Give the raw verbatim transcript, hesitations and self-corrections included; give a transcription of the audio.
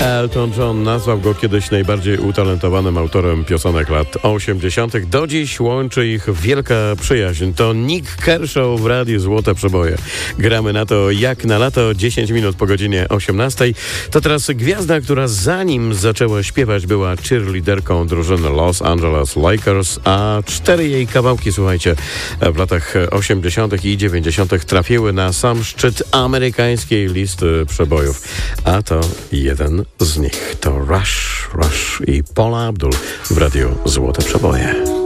Elton John nazwał go kiedyś najbardziej utalentowanym autorem piosenek lat osiemdziesiątych. Do dziś łączy ich wielka przyjaźń. To Nick Kershaw w Radiu Złote Przeboje. Gramy na to jak na lato, dziesięć minut po godzinie osiemnastej. To teraz gwiazda, która zanim zaczęła śpiewać, była cheerleaderką drużyny Los Angeles Lakers, a cztery jej kawałki, słuchajcie, w latach osiemdziesiątych i dziewięćdziesiątych trafiły na sam szczyt amerykańskiej listy przebojów. A to jeden z nich. To Rush, Rush i Paula Abdul w Radiu Złote Przeboje.